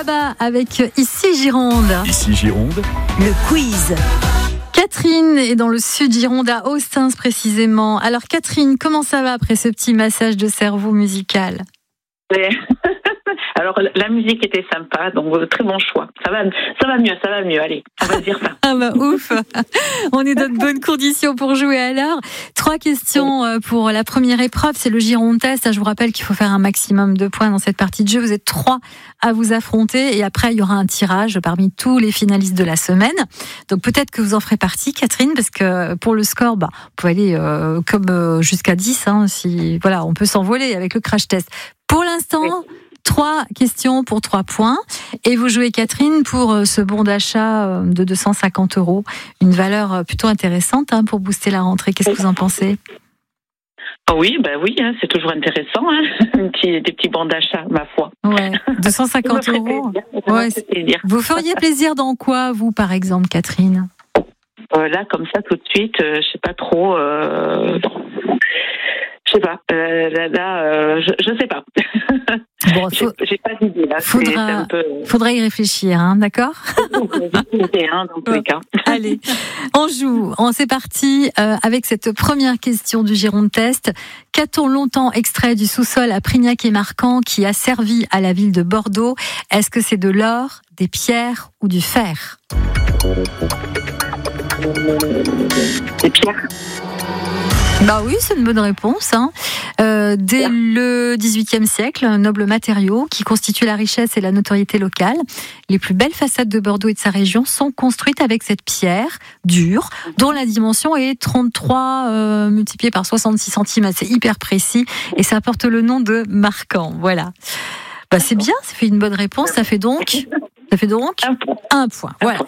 Baba avec Ici Gironde. Ici Gironde, Le quiz. Catherine est dans le sud Gironde, à Ostens précisément. Alors Catherine, comment ça va après ce petit massage de cerveau musical ? Alors la musique était sympa, donc très bon choix. Ça va mieux, allez, on va dire ça. Ah bah ouf. On est dans de bonnes conditions pour jouer alors. 3 questions pour la première épreuve, c'est le Gironde Test. Je vous rappelle qu'il faut faire un maximum de points dans cette partie de jeu. Vous êtes 3 à vous affronter et après il y aura un tirage parmi tous les finalistes de la semaine. Donc peut-être que vous en ferez partie, Catherine, parce que pour le score, vous pouvez aller comme jusqu'à 10. Si voilà, on peut s'envoler avec le crash test. Pour l'instant, 3 questions pour 3 points. Et vous jouez, Catherine, pour ce bon d'achat de 250 €. Une valeur plutôt intéressante pour booster la rentrée. Qu'est-ce que vous en pensez ? Oui, c'est toujours intéressant. Des petits bons d'achat, ma foi. Ouais, 250 €. Ouais, vous feriez plaisir dans quoi, vous, par exemple, Catherine ? Là, comme ça, tout de suite, je sais pas trop. Je sais pas. Je sais pas. Bon, j'ai pas d'idée là. Faudra y réfléchir, d'accord ? Dans tous les cas. Allez, on joue. C'est parti avec cette première question du Gironde Test. Qu'a-t-on longtemps extrait du sous-sol à Prignac et Marcant qui a servi à la ville de Bordeaux ? Est-ce que c'est de l'or, des pierres ou du fer ? Des pierres. Bah oui, c'est une bonne réponse. Dès le XVIIIe siècle, un noble matériau qui constitue la richesse et la notoriété locale. Les plus belles façades de Bordeaux et de sa région sont construites avec cette pierre dure, dont la dimension est 33 multiplié par 66 cm. C'est hyper précis et ça porte le nom de Marcant. Voilà. C'est bien, ça fait une bonne réponse. Ça fait donc 1 point. Voilà.